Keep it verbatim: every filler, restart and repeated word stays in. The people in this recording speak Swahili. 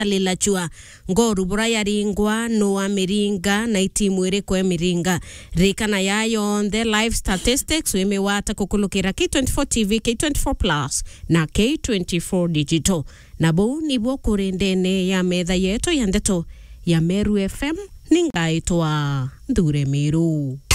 lilachua ngoru buraya ringwa no miringa na itimu iriko ya miringa rikana yayo on the live statistics weme wata kukulukira K twenty-four T V, K twenty-four Plus na K twenty-four Digital na bo nibo kurendene ya medha yeto ya ndeto ya Meru F M ningaitwa Ndure Meru.